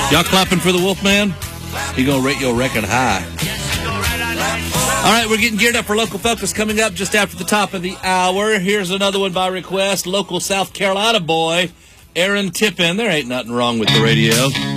Y'all clapping for the Wolfman? He gonna rate your record high. All right, we're getting geared up for Local Focus coming up just after the top of the hour. Here's another one by request. Local South Carolina boy, Aaron Tippin. There ain't nothing wrong with the radio.